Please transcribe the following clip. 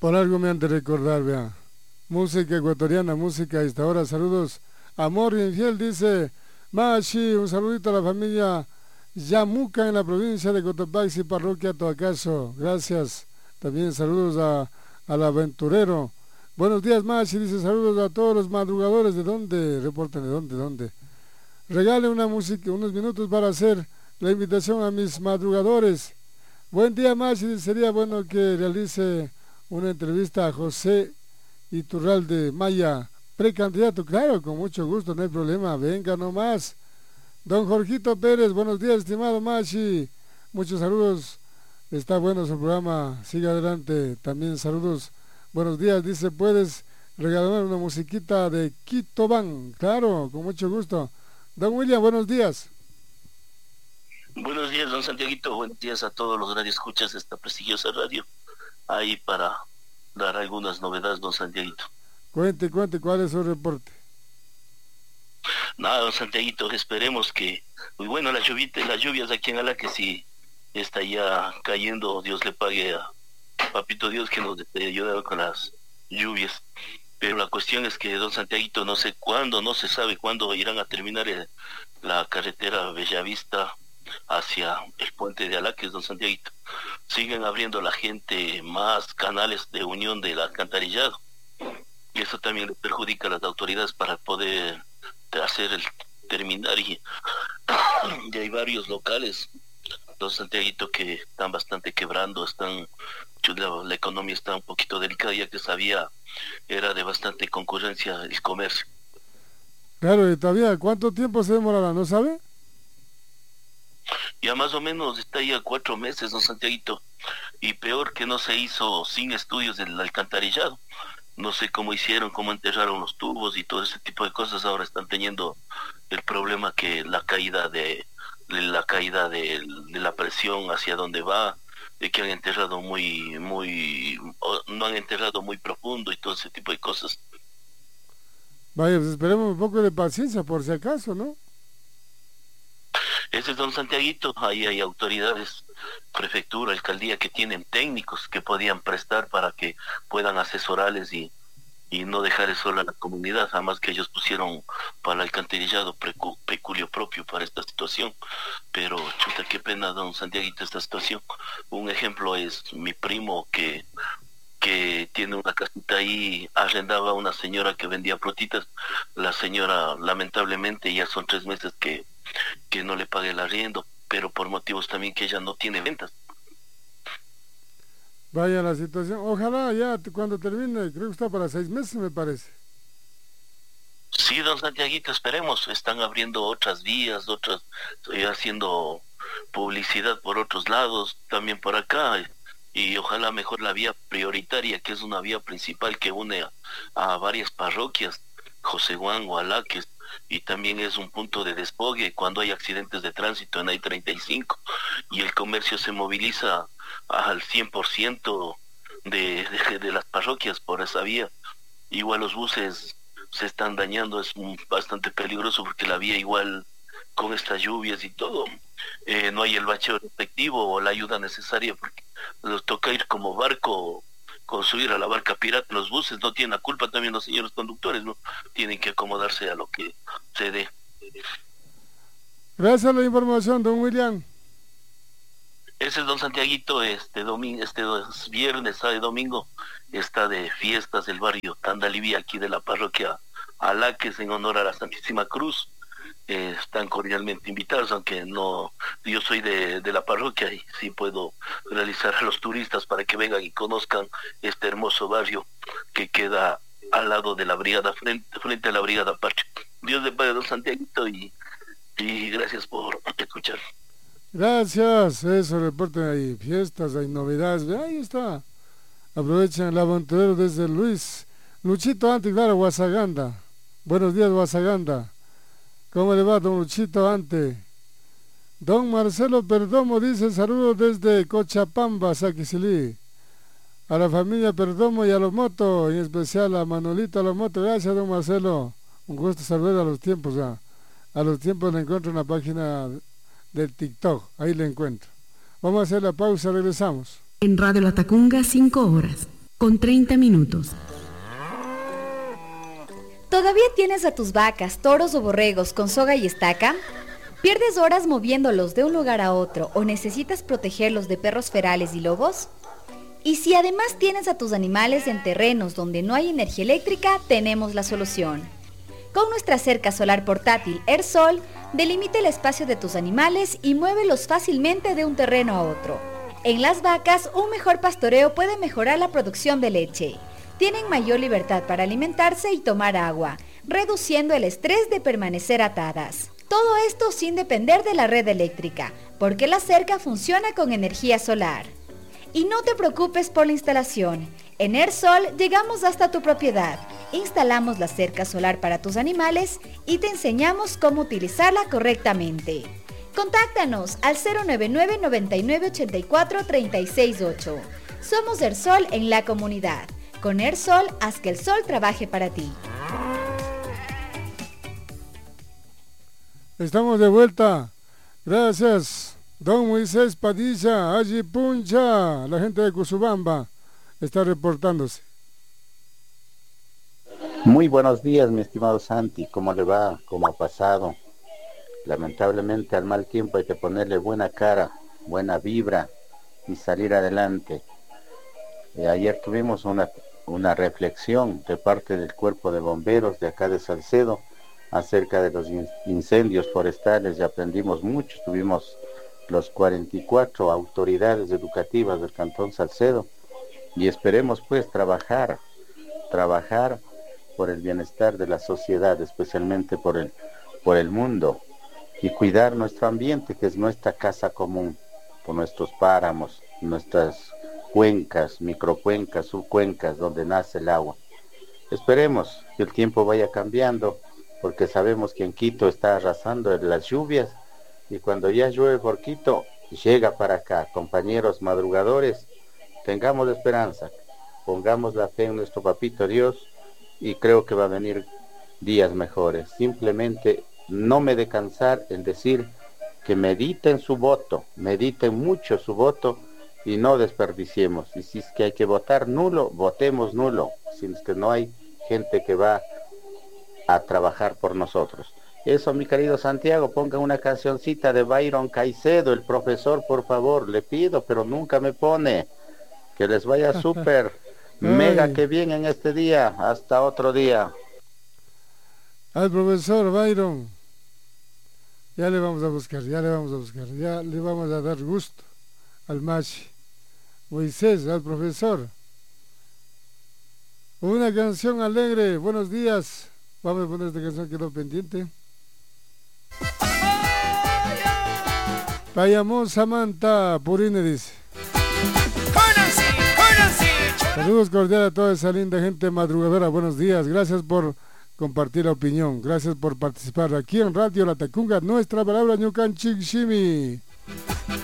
Por algo me han de recordar, vea. Música ecuatoriana, música a esta hora. Saludos. Amor infiel, dice Machi. Un saludito a la familia Yamuca en la provincia de Cotopaxi, parroquia Toacaso. Gracias. También saludos al aventurero. Buenos días, Machi. Dice saludos a todos los madrugadores. ¿De dónde? Reporten, ¿de dónde? Regale una música, unos minutos para hacer la invitación a mis madrugadores. Buen día, Machi. Sería bueno que realice una entrevista a José Iturralde Maya, precandidato. Claro, con mucho gusto, no hay problema. Venga nomás. Don Jorgito Pérez, buenos días, estimado Machi. Muchos saludos. Está bueno su programa. Siga adelante. También saludos. Buenos días. Dice, ¿puedes regalar una musiquita de Quito Van? Claro, con mucho gusto. Don William, buenos días. Buenos días, don Santiaguito. Buenos días a todos los radioescuchas de esta prestigiosa radio. Ahí para dar algunas novedades, don Santiaguito. Cuente, ¿cuál es su reporte? Nada, don Santiaguito, esperemos que, muy bueno, las lluvias aquí en Ala, que si está ya cayendo, Dios le pague a Papito Dios que nos ayude con las lluvias. Pero la cuestión es que, don Santiaguito, no se sabe cuándo irán a terminar la carretera Bellavista hacia el puente de Alaques, don Santiaguito. Siguen abriendo la gente más canales de unión del alcantarillado, y eso también le perjudica a las autoridades para poder hacer el terminar, y hay varios locales, don Santiaguito, que están bastante quebrando, la economía está un poquito delicada, ya que era de bastante concurrencia el comercio. Claro, y todavía, ¿cuánto tiempo se demorará? ¿No sabe? Ya más o menos está ya 4 meses, don Santiaguito, y peor que no se hizo sin estudios del alcantarillado. No sé cómo hicieron, cómo enterraron los tubos y todo ese tipo de cosas. Ahora están teniendo el problema que la caída de la presión hacia donde va, de que han enterrado no han enterrado muy profundo y todo ese tipo de cosas. Vaya, pues esperemos un poco de paciencia por si acaso, ¿no? Ese es don Santiaguito. Ahí hay autoridades, prefectura, alcaldía, que tienen técnicos que podían prestar para que puedan asesorarles y no dejar sola a la comunidad. Además que ellos pusieron para el alcantarillado peculio propio para esta situación. Pero chuta, qué pena, don Santiaguito, esta situación. Un ejemplo es mi primo que tiene una casita ahí, arrendaba a una señora que vendía frutitas. La señora, lamentablemente, ya son 3 meses que no le pague el arriendo, pero por motivos también que ella no tiene ventas. Vaya la situación. Ojalá ya cuando termine, creo que está para 6 meses, me parece. Sí, don Santiaguito, esperemos. Están abriendo otras vías, haciendo publicidad por otros lados, también por acá, y ojalá mejor la vía prioritaria, que es una vía principal que une a varias parroquias, José Juan, Alaques, y también es un punto de despogue cuando hay accidentes de tránsito en I-35, y el comercio se moviliza al 100% de las parroquias por esa vía. Igual los buses se están dañando, es bastante peligroso porque la vía igual con estas lluvias y todo, no hay el bacheo respectivo o la ayuda necesaria, porque nos toca ir como barco, construir a la barca pirata. Los buses no tienen la culpa, también los señores conductores, ¿no? Tienen que acomodarse a lo que se dé. Gracias a la información, don William. Ese es don Santiaguito. Viernes, sábado y domingo está de fiestas el barrio Tandalivia, aquí de la parroquia Alaques, en honor a la Santísima Cruz. Están cordialmente invitados, aunque no, yo soy de la parroquia y sí puedo realizar a los turistas para que vengan y conozcan este hermoso barrio que queda al lado de la brigada, frente a la brigada Pache. Dios le pague, don Santiaguito, y gracias por escuchar. Gracias, eso, reporten ahí, fiestas, hay novedades, ahí está. Aprovechen el aventurero desde Luchito Ante, claro, Guasaganda. Buenos días, Guasaganda. ¿Cómo le va, don Luchito Ante? Don Marcelo Perdomo dice saludos desde Cochabamba, Saquicilí. A la familia Perdomo y a los motos, en especial a Manolito a los motos. Gracias, don Marcelo. Un gusto saludar a los tiempos. A los tiempos le encuentro en la página del TikTok. Ahí le encuentro. Vamos a hacer la pausa, regresamos. En Radio La Tacunga, 5 horas. 6:30. ¿Todavía tienes a tus vacas, toros o borregos con soga y estaca? ¿Pierdes horas moviéndolos de un lugar a otro o necesitas protegerlos de perros ferales y lobos? Y si además tienes a tus animales en terrenos donde no hay energía eléctrica, tenemos la solución. Con nuestra cerca solar portátil AirSol, delimita el espacio de tus animales y muévelos fácilmente de un terreno a otro. En las vacas, un mejor pastoreo puede mejorar la producción de leche. Tienen mayor libertad para alimentarse y tomar agua, reduciendo el estrés de permanecer atadas. Todo esto sin depender de la red eléctrica, porque la cerca funciona con energía solar. Y no te preocupes por la instalación. En AirSol llegamos hasta tu propiedad, instalamos la cerca solar para tus animales y te enseñamos cómo utilizarla correctamente. Contáctanos al 099 99 84 368. Somos AirSol en la comunidad. Con AirSol, haz que el sol trabaje para ti. Estamos de vuelta. Gracias, don Moisés Padilla, allí Puncha. La gente de Cusubamba está reportándose. Muy buenos días, mi estimado Santi. ¿Cómo le va? ¿Cómo ha pasado? Lamentablemente al mal tiempo hay que ponerle buena cara, buena vibra y salir adelante. Ayer tuvimos una reflexión de parte del cuerpo de bomberos de acá de Salcedo acerca de los incendios forestales y aprendimos mucho. Tuvimos los 44 autoridades educativas del Cantón Salcedo y esperemos pues trabajar por el bienestar de la sociedad, especialmente por el mundo, y cuidar nuestro ambiente, que es nuestra casa común, por nuestros páramos, nuestras cuencas, microcuencas, subcuencas, donde nace el agua. Esperemos que el tiempo vaya cambiando, porque sabemos que en Quito está arrasando las lluvias, y cuando ya llueve por Quito, llega para acá. Compañeros madrugadores, tengamos esperanza, pongamos la fe en nuestro papito Dios, y creo que va a venir días mejores. Simplemente no me de cansar en decir que mediten su voto, mediten mucho su voto y no desperdiciemos. Y si es que hay que votar nulo, votemos nulo, si es que no hay gente que va a trabajar por nosotros. Eso, mi querido Santiago, ponga una cancioncita de Byron Caicedo, el profesor, por favor, le pido, pero nunca me pone. Que les vaya súper, mega que bien en este día. Hasta otro día. Al profesor Byron, ya le vamos a buscar, ya le vamos a dar gusto al Machi. Moisés, al profesor. Una canción alegre, buenos días. Vamos a poner esta canción que quedó pendiente. Payamón Samantha Purine dice. Saludos cordiales a toda esa linda gente madrugadora. Buenos días, gracias por compartir la opinión, gracias por participar aquí en Radio La Tacunga, nuestra palabra Ñucanchik Shimi.